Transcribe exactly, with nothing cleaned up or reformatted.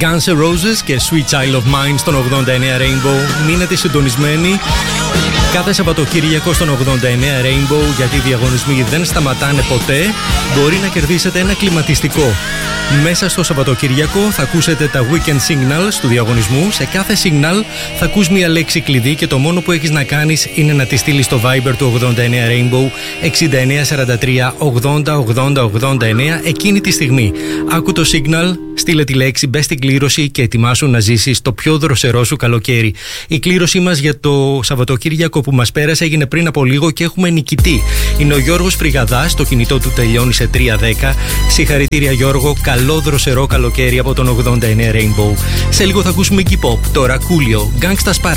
Guns N' Roses και Sweet Child of Mine στον ογδόντα εννέα Rainbow. Μείνετε συντονισμένοι κάθε Σαββατοκύριακο στον ογδόντα εννέα Rainbow, γιατί οι διαγωνισμοί δεν σταματάνε ποτέ. Μπορεί να κερδίσετε ένα κλιματιστικό. Μέσα στο Σαββατοκύριακο θα ακούσετε τα Weekend Signals του διαγωνισμού. Σε κάθε signal θα ακούς μια λέξη κλειδί και το μόνο που έχεις να κάνεις είναι να τη στείλεις στο Viber του ογδόντα εννέα Rainbow εξήντα εννέα σαράντα τρία ογδόντα ογδόντα ογδόντα εννέα εκείνη τη στιγμή. Άκου το signal, στείλε τη λέξη, μπες στην κλήρωση και ετοιμάσου να ζήσεις το πιο δροσερό σου καλοκαίρι. Η κλήρωσή μας για το Σαββατοκύριακο που μας πέρασε έγινε πριν από λίγο και έχουμε νικητή. Είναι ο Γιώργος Φρυγαδάς, το κινητό του τελειώνει σε τρία δέκα. Συγχαρητήρια Γιώργο, καλό δροσερό καλοκαίρι από τον ογδόντα εννέα Rainbow. Σε λίγο θα ακούσουμε Iggy Pop, τώρα Coolio, Gangsta's Paradise.